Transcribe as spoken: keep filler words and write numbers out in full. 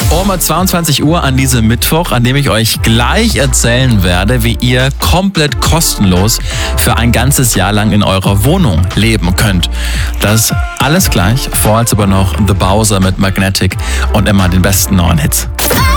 Um zweiundzwanzig Uhr an diesem Mittwoch, an dem ich euch gleich erzählen werde, wie ihr komplett kostenlos für ein ganzes Jahr lang in eurer Wohnung leben könnt. Das alles gleich, vorher aber noch The Bowser mit Magnetic und immer den besten neuen Hits.